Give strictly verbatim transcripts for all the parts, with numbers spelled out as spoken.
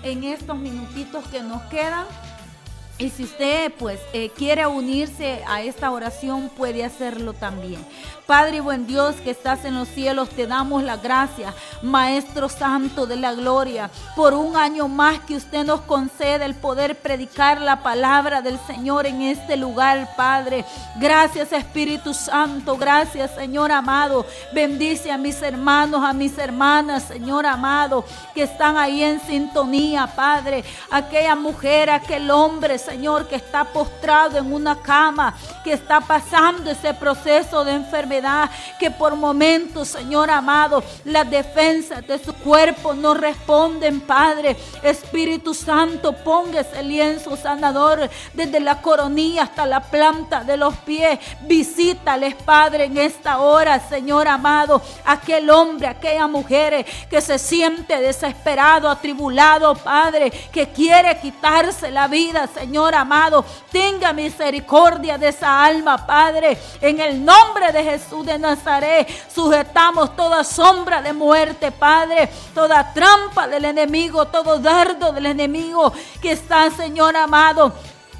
en estos minutitos que nos quedan. Y si usted pues eh, quiere unirse a esta oración, puede hacerlo también. Padre y buen Dios que estás en los cielos, te damos la gracia, Maestro Santo de la Gloria, por un año más que usted nos concede el poder predicar la palabra del Señor en este lugar, Padre. Gracias, Espíritu Santo, gracias, Señor amado. Bendice a mis hermanos, a mis hermanas, Señor amado, que están ahí en sintonía, Padre. Aquella mujer, aquel hombre, Señor, que está postrado en una cama, que está pasando ese proceso de enfermedad, que por momentos, Señor amado, las defensas de su cuerpo no responden, Padre. Espíritu Santo, ponga ese lienzo sanador desde la coronilla hasta la planta de los pies. Visítales, Padre, en esta hora, Señor amado, aquel hombre, aquella mujer que se siente desesperado, atribulado, Padre, que quiere quitarse la vida, Señor amado. Tenga misericordia de esa alma, Padre, en el nombre de Jesús de Nazaret. Sujetamos toda sombra de muerte, Padre, toda trampa del enemigo, todo dardo del enemigo que está, Señor amado,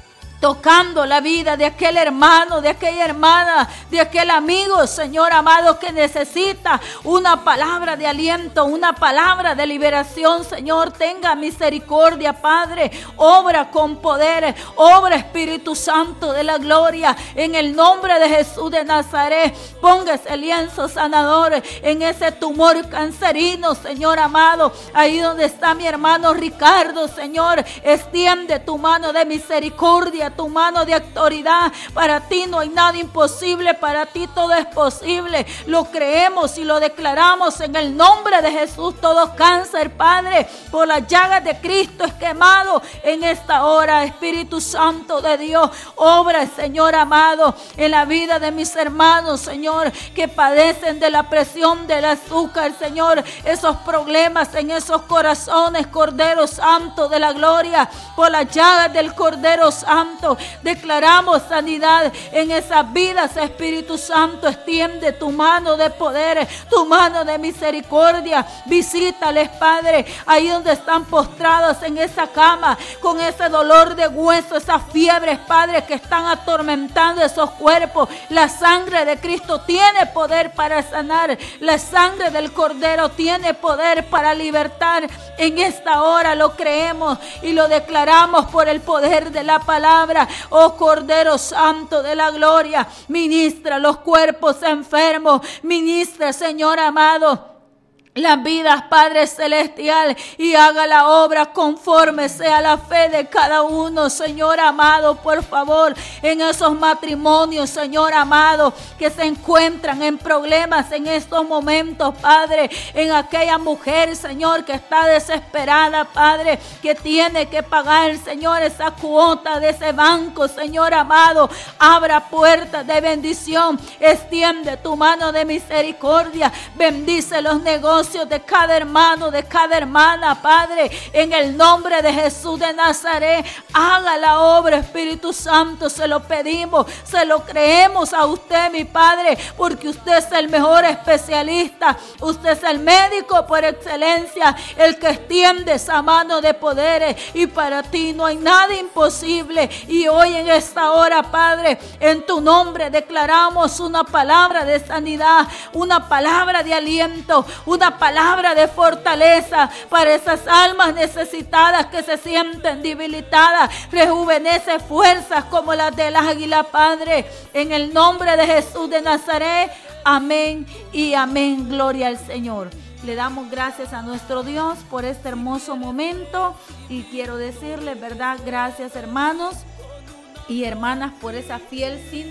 tocando la vida de aquel hermano, de aquella hermana, de aquel amigo, Señor amado, que necesita una palabra de aliento, una palabra de liberación. Señor, tenga misericordia, Padre. Obra con poder, obra, Espíritu Santo de la gloria, en el nombre de Jesús de Nazaret. Ponga ese lienzo sanador en ese tumor cancerino, Señor amado, ahí donde está mi hermano Ricardo, Señor. Extiende tu mano de misericordia, tu mano de autoridad. Para ti no hay nada imposible, para ti todo es posible. Lo creemos y lo declaramos en el nombre de Jesús. Todo cáncer, Padre, por las llagas de Cristo es quemado en esta hora. Espíritu Santo de Dios, obra, Señor amado, en la vida de mis hermanos, Señor, que padecen de la presión del azúcar, Señor, esos problemas en esos corazones, Cordero Santo de la gloria, por las llagas del Cordero Santo. Declaramos sanidad en esas vidas, Espíritu Santo. Extiende tu mano de poder, tu mano de misericordia. Visítales, Padre, ahí donde están postrados en esa cama, con ese dolor de hueso, esas fiebres, Padre, que están atormentando esos cuerpos. La sangre de Cristo tiene poder para sanar. La sangre del Cordero tiene poder para libertar. En esta hora lo creemos y lo declaramos por el poder de la palabra. Oh Cordero Santo de la gloria, ministra los cuerpos enfermos, ministra, Señor amado, las vidas, Padre Celestial, y haga la obra conforme sea la fe de cada uno, Señor amado. Por favor, en esos matrimonios, Señor amado, que se encuentran en problemas en estos momentos, Padre, en aquella mujer, Señor, que está desesperada, Padre, que tiene que pagar, Señor, esa cuota de ese banco, Señor amado. Abra puertas de bendición, extiende tu mano de misericordia, bendice los negocios de cada hermano, de cada hermana, Padre, en el nombre de Jesús de Nazaret. Haga la obra, Espíritu Santo, se lo pedimos, se lo creemos a usted, mi Padre, porque usted es el mejor especialista, usted es el médico por excelencia, el que extiende esa mano de poderes, y para ti no hay nada imposible. Y hoy en esta hora, Padre, en tu nombre declaramos una palabra de sanidad, una palabra de aliento, una palabra de fortaleza para esas almas necesitadas que se sienten debilitadas. Rejuvenece fuerzas como las del águila, Padre, en el nombre de Jesús de Nazaret. Amén y amén. Gloria al Señor. Le damos gracias a nuestro Dios por este hermoso momento, y quiero decirles, ¿verdad? Gracias, hermanos y hermanas, por esa fiel sintonía